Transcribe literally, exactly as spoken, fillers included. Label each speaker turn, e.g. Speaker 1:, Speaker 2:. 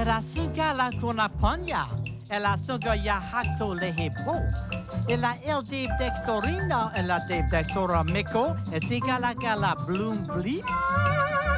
Speaker 1: Era sigala kuna panya. Ela suga ya hakto lehe po. Ela el de dextorina ela de dextora miko. E sigala gala bloom bleep.